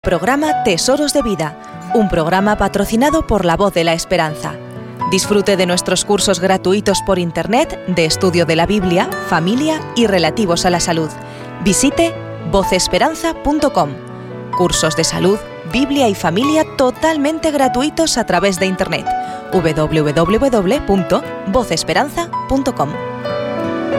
Programa Tesoros de Vida, un programa patrocinado por La Voz de la Esperanza. Disfrute de nuestros cursos gratuitos por Internet de estudio de la Biblia, familia y relativos a la salud. Visite vocesperanza.com. Cursos de salud, Biblia y familia totalmente gratuitos a través de Internet. www.vocesperanza.com.